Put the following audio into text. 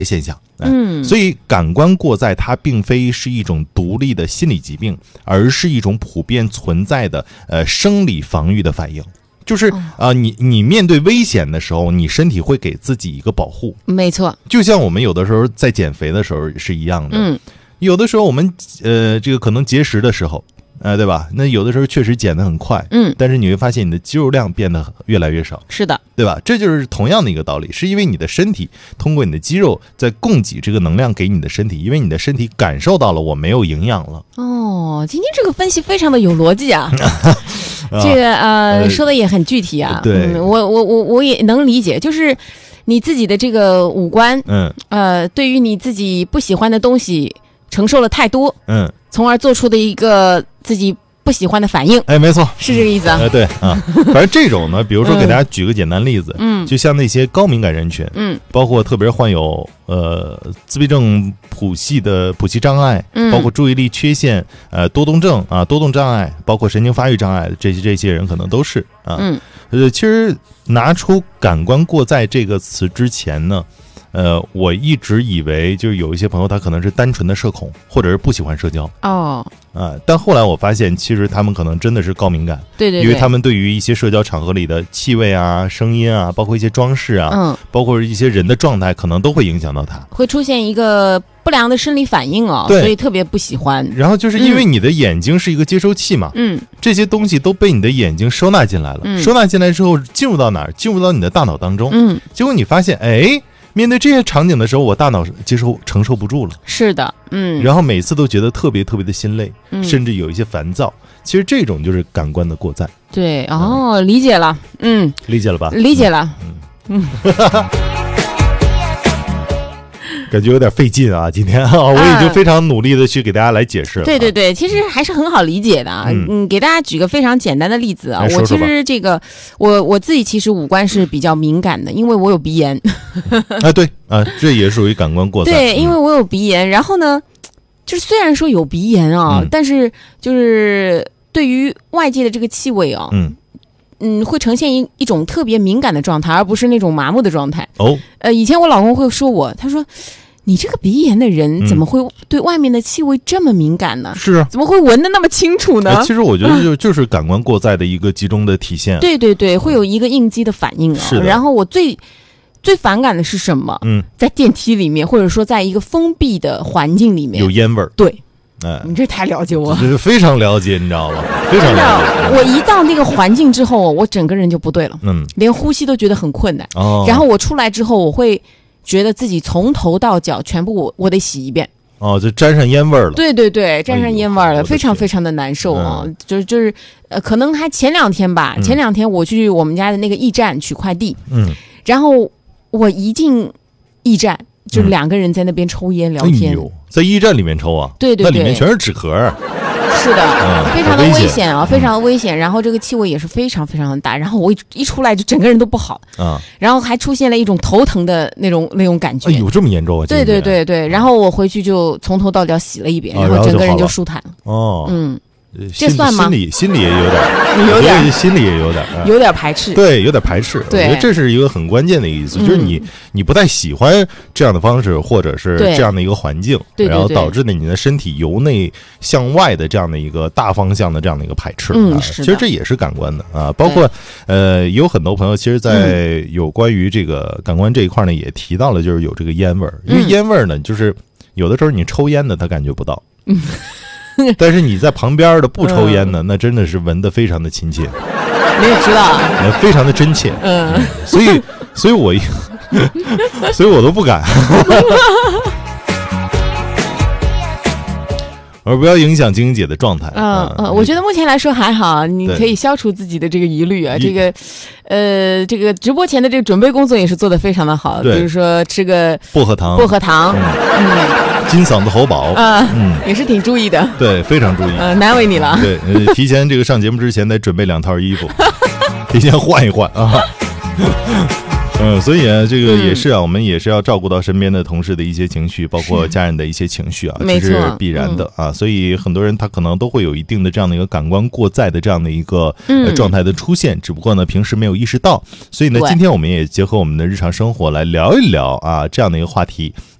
现象。所以感官过载它并非是一种独立的心理疾病，而是一种普遍存在的生理防御的反应。就是你面对危险的时候，你身体会给自己一个保护。 没错， 就像我们有的时候在减肥的时候是一样的。有的时候我们这个可能节食的时候，对吧？那有的时候确实减得很快，但是你会发现你的肌肉量变得越来越少。 是的， 对吧？这就是同样的一个道理，是因为你的身体通过你的肌肉在供给这个能量给你的身体，因为你的身体感受到了我没有营养了。 今天这个分析非常的有逻辑啊。这个说的也很具体啊。 对， 我也能理解，就是你自己的这个五官，对于你自己不喜欢的东西承受了太多，从而做出的一个自己不喜欢的反应。 没错， 是这个意思啊。 对啊，反正这种呢，比如说给大家举个简单例子，就像那些高敏感人群，包括特别患有自闭症谱系障碍，包括注意力缺陷，多动症啊，多动障碍，包括神经发育障碍，这些人可能都是啊。其实拿出感官过载这个词之前呢，我一直以为就是有一些朋友他可能是单纯的社恐，或者是不喜欢社交但后来我发现其实他们可能真的是高敏感。对，因为他们对于一些社交场合里的气味啊、声音啊，包括一些装饰啊，包括一些人的状态，可能都会影响到他， 会出现一个不良的生理反应所以特别不喜欢。 然后就是因为你的眼睛是一个接收器嘛，这些东西都被你的眼睛收纳进来了，收纳进来之后进入到哪儿？进入到你的大脑当中，结果你发现面对这些场景的时候，我大脑承受不住了。是的，然后每次都觉得特别特别的心累，甚至有一些烦躁。其实这种就是感官的过载。对，理解了，理解了吧？理解了，感觉有点费劲啊，今天我已经非常努力的去给大家来解释了。对，其实还是很好理解的啊。给大家举个非常简单的例子啊，我其实这个我自己其实五官是比较敏感的，因为我有鼻炎。这也属于感官过载。对，因为我有鼻炎，然后呢，就是虽然说有鼻炎但是就是对于外界的这个气味会呈现一种特别敏感的状态，而不是那种麻木的状态。以前我老公会说他说你这个鼻炎的人怎么会对外面的气味这么敏感呢？是怎么会闻得那么清楚呢？其实我觉得就是感官过载的一个集中的体现。对，会有一个应激的反应然后我最反感的是什么？在电梯里面，或者说在一个封闭的环境里面有烟味儿。对。你这太了解我，非常了解，你知道吗？非常了解。我一到那个环境之后，我整个人就不对了，连呼吸都觉得很困难。然后我出来之后，我会觉得自己从头到脚全部我得洗一遍。就沾上烟味了。对，沾上烟味了，非常非常的难受就是可能还前两天吧，前两天我去我们家的那个驿站取快递，然后我一进驿站。就两个人在那边抽烟聊天，在驿站里面抽啊？对，那里面全是纸壳。是的，非常的危险啊，非常的危险。然后这个气味也是非常非常的大，然后我一出来就整个人都不好然后还出现了一种头疼的那种感觉。有这么严重啊？对，然后我回去就从头到脚洗了一遍，然后整个人就舒坦了。这算吗？心里也有点，心里也有点排斥。对，有点排斥。我觉得这是一个很关键的意思，就是你不太喜欢这样的方式，或者是这样的一个环境，然后导致你的身体由内向外的这样的一个大方向的这样的一个排斥。其实这也是感官的包括有很多朋友，其实在有关于这个感官这一块呢，也提到了，就是有这个烟味儿，因为烟味儿呢，就是有的时候你抽烟的他感觉不到。但是你在旁边的不抽烟的，那真的是闻得非常的亲切。你也知道，非常的真切。所以我都不敢。而不要影响晶晶姐的状态。我觉得目前来说还好，你可以消除自己的这个疑虑啊。这个直播前的这个准备工作也是做得非常的好，比如说吃个薄荷糖，金嗓子喉宝也是挺注意的。对，非常注意。难为你了。对，提前这个上节目之前得准备2套衣服，提前换一换啊。 所以啊，这个也是啊，我们也是要照顾到身边的同事的一些情绪，包括家人的一些情绪啊，这是必然的啊。所以很多人他可能都会有一定的这样的一个感官过载的这样的一个状态的出现，只不过呢平时没有意识到。所以呢，今天我们也结合我们的日常生活来聊一聊啊这样的一个话题。